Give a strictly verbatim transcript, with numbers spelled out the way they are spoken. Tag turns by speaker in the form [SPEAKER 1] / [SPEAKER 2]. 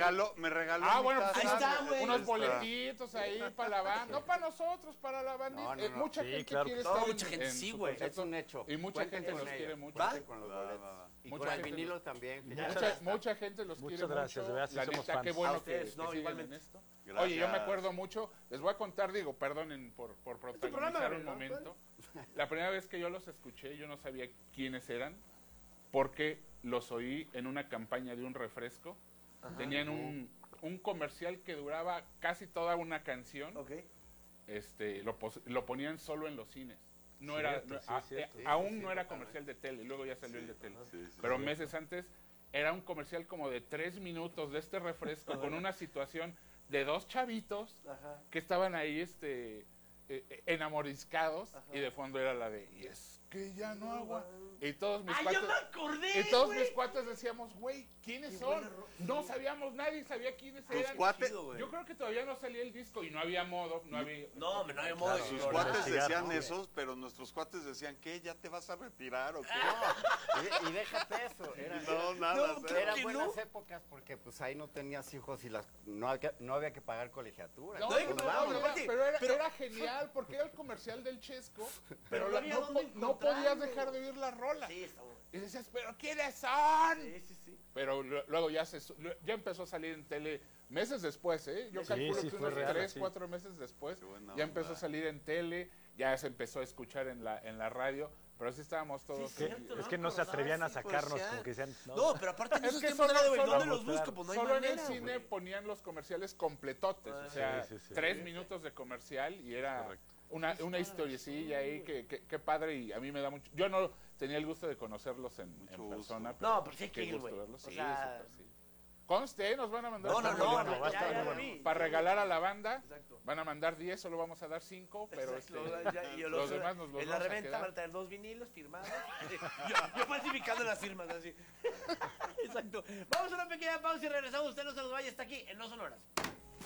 [SPEAKER 1] regaló, me regaló.
[SPEAKER 2] Ah, bueno, pues
[SPEAKER 3] Ahí
[SPEAKER 2] unos,
[SPEAKER 3] está, güey.
[SPEAKER 2] unos
[SPEAKER 3] Ahí está.
[SPEAKER 2] boletitos ahí para la banda. No para nosotros, para la banda.
[SPEAKER 4] No, no,
[SPEAKER 2] Eh,
[SPEAKER 4] no.
[SPEAKER 2] mucha
[SPEAKER 4] Sí,
[SPEAKER 2] gente
[SPEAKER 4] claro
[SPEAKER 2] quiere
[SPEAKER 4] que
[SPEAKER 3] sí.
[SPEAKER 2] estar
[SPEAKER 3] No,
[SPEAKER 2] en-
[SPEAKER 3] mucha gente
[SPEAKER 2] en
[SPEAKER 3] sí,
[SPEAKER 2] su
[SPEAKER 3] güey.
[SPEAKER 2] concierto.
[SPEAKER 4] Es un hecho.
[SPEAKER 2] Y mucha
[SPEAKER 4] Cuenten
[SPEAKER 2] gente
[SPEAKER 4] con
[SPEAKER 2] los
[SPEAKER 4] ello.
[SPEAKER 2] quiere mucho.
[SPEAKER 4] Cuenten con los
[SPEAKER 1] Va,
[SPEAKER 4] boletos.
[SPEAKER 1] va, va.
[SPEAKER 4] Y
[SPEAKER 2] Mucha
[SPEAKER 4] con el
[SPEAKER 2] gente
[SPEAKER 4] vinilo
[SPEAKER 2] los-
[SPEAKER 4] también. que
[SPEAKER 2] Mucha,
[SPEAKER 4] ya-
[SPEAKER 2] mucha gente los
[SPEAKER 5] Muchas
[SPEAKER 2] quiere
[SPEAKER 5] gracias,
[SPEAKER 2] mucho.
[SPEAKER 5] de verdad, sí
[SPEAKER 2] La
[SPEAKER 5] somos
[SPEAKER 2] neta,
[SPEAKER 5] fans.
[SPEAKER 2] qué bueno
[SPEAKER 3] A ustedes,
[SPEAKER 2] que, que
[SPEAKER 3] no,
[SPEAKER 2] siguen
[SPEAKER 3] igualmente.
[SPEAKER 2] en esto.
[SPEAKER 1] Gracias.
[SPEAKER 2] Oye, yo me acuerdo mucho, les voy a contar, digo, perdonen por, por protagonizar
[SPEAKER 3] programa,
[SPEAKER 2] un
[SPEAKER 3] ¿no?
[SPEAKER 2] momento. La primera vez que yo los escuché, yo no sabía quiénes eran, porque los oí en una campaña de un refresco. Tenían un, un comercial que duraba casi toda una canción.
[SPEAKER 3] Ok.
[SPEAKER 2] Este, lo, pos- lo ponían solo en los cines. No
[SPEAKER 5] Cierto,
[SPEAKER 2] era, no-
[SPEAKER 5] sí,
[SPEAKER 2] a-
[SPEAKER 5] cierto.
[SPEAKER 2] eh,
[SPEAKER 4] Sí,
[SPEAKER 2] aún
[SPEAKER 4] sí,
[SPEAKER 2] no
[SPEAKER 4] sí,
[SPEAKER 2] era
[SPEAKER 4] totalmente.
[SPEAKER 2] comercial de tele, luego ya salió el de tele.
[SPEAKER 1] Sí, sí,
[SPEAKER 2] Pero
[SPEAKER 1] sí.
[SPEAKER 2] meses antes era un comercial como de tres minutos de este refresco con una situación de dos chavitos
[SPEAKER 3] Ajá.
[SPEAKER 2] que estaban ahí este eh, eh, enamoriscados y de fondo era la de y es que ya no agua y todos mis
[SPEAKER 3] ¡Ah, ya
[SPEAKER 2] cuates
[SPEAKER 3] me acordé,
[SPEAKER 2] y todos
[SPEAKER 3] güey!
[SPEAKER 2] mis cuates decíamos güey quiénes
[SPEAKER 3] Qué
[SPEAKER 2] son
[SPEAKER 3] buena ro-
[SPEAKER 2] no sabíamos nadie sabía quiénes
[SPEAKER 1] Tus
[SPEAKER 2] eran
[SPEAKER 1] cuates,
[SPEAKER 3] Chido, güey.
[SPEAKER 2] yo creo que todavía no salía el disco y no había modo no había
[SPEAKER 3] No, hombre, no hay modo de
[SPEAKER 1] sus
[SPEAKER 3] explorar.
[SPEAKER 1] cuates
[SPEAKER 5] investigar,
[SPEAKER 1] decían
[SPEAKER 5] ¿no?
[SPEAKER 1] esos, pero nuestros cuates decían, ¿qué? ¿Ya te vas a retirar o qué?
[SPEAKER 4] Y, y déjate eso. Era,
[SPEAKER 1] No, nada,
[SPEAKER 3] No,
[SPEAKER 1] cero.
[SPEAKER 4] eran
[SPEAKER 3] que
[SPEAKER 4] buenas
[SPEAKER 3] no.
[SPEAKER 4] épocas porque pues ahí no tenías hijos y las no había, no había que pagar colegiatura.
[SPEAKER 2] No,
[SPEAKER 3] No hay que
[SPEAKER 2] no,
[SPEAKER 3] pagar,
[SPEAKER 2] no,
[SPEAKER 3] pero
[SPEAKER 2] era-
[SPEAKER 3] aparte-
[SPEAKER 2] pero, era,
[SPEAKER 3] pero-
[SPEAKER 2] era genial porque era el comercial del Chesco, pero,
[SPEAKER 3] no
[SPEAKER 2] la-
[SPEAKER 3] había
[SPEAKER 2] no,
[SPEAKER 3] dónde
[SPEAKER 2] po- no podías
[SPEAKER 3] encontrarlo.
[SPEAKER 2] dejar de oír la rola.
[SPEAKER 3] Sí, está bueno.
[SPEAKER 2] Y decías, ¿pero quiénes son?
[SPEAKER 3] Sí, sí, sí.
[SPEAKER 2] Pero lu- luego ya se su- ya empezó a salir en tele meses después, ¿eh? Yo
[SPEAKER 5] Sí,
[SPEAKER 2] calculo
[SPEAKER 5] sí,
[SPEAKER 2] que
[SPEAKER 5] fue
[SPEAKER 2] unos
[SPEAKER 5] real,
[SPEAKER 2] tres,
[SPEAKER 5] sí.
[SPEAKER 2] cuatro meses después
[SPEAKER 1] Qué buena
[SPEAKER 2] ya empezó a
[SPEAKER 1] onda.
[SPEAKER 2] salir en tele, ya se empezó a escuchar en la en la radio, pero sí estábamos todos.
[SPEAKER 3] Sí, cierto,
[SPEAKER 5] Es
[SPEAKER 3] no
[SPEAKER 5] que no se
[SPEAKER 3] acordaba
[SPEAKER 5] atrevían a
[SPEAKER 3] ese
[SPEAKER 5] sacarnos,
[SPEAKER 3] comercial.
[SPEAKER 5] como que decían, no.
[SPEAKER 3] No, pero aparte en
[SPEAKER 2] Es
[SPEAKER 3] esos
[SPEAKER 2] que
[SPEAKER 3] tiempos
[SPEAKER 2] solo-
[SPEAKER 3] era de, güey,
[SPEAKER 2] solo-
[SPEAKER 3] ¿dónde los busco? Pues no hay
[SPEAKER 2] Solo
[SPEAKER 3] manera,
[SPEAKER 2] en el cine
[SPEAKER 3] güey.
[SPEAKER 2] ponían los comerciales completotes, o sea,
[SPEAKER 5] Sí, sí, sí.
[SPEAKER 2] tres minutos de comercial y era
[SPEAKER 1] Correcto.
[SPEAKER 2] una, una historiecilla ahí que, que, que padre y a mí me da mucho. Yo no tenía el gusto de conocerlos en,
[SPEAKER 1] Mucho
[SPEAKER 2] en
[SPEAKER 1] gusto.
[SPEAKER 2] persona.
[SPEAKER 3] No, pero sí hay que
[SPEAKER 2] qué
[SPEAKER 3] ir,
[SPEAKER 2] gusto
[SPEAKER 3] güey.
[SPEAKER 2] verlos.
[SPEAKER 3] O
[SPEAKER 2] Sí,
[SPEAKER 3] sea-
[SPEAKER 2] súper, sí. Conste, nos van a mandar
[SPEAKER 3] No, no,
[SPEAKER 2] para-
[SPEAKER 3] no,
[SPEAKER 5] bueno,
[SPEAKER 3] no,
[SPEAKER 5] va a
[SPEAKER 3] ya,
[SPEAKER 5] estar
[SPEAKER 3] ya
[SPEAKER 5] muy
[SPEAKER 3] lo
[SPEAKER 5] bueno.
[SPEAKER 3] vi.
[SPEAKER 2] para regalar a la banda.
[SPEAKER 3] Exacto.
[SPEAKER 2] Van a mandar diez, solo vamos a dar cinco, pero
[SPEAKER 3] Exacto,
[SPEAKER 2] este,
[SPEAKER 3] ya- y
[SPEAKER 2] los demás nos los
[SPEAKER 3] en la
[SPEAKER 2] vamos a
[SPEAKER 3] reventa
[SPEAKER 2] quedar.
[SPEAKER 3] van a traer dos vinilos firmados. yo, yo falsificando las firmas así. Exacto. Vamos a una pequeña pausa y regresamos. Usted no se nos vaya, está aquí en No Sonoras.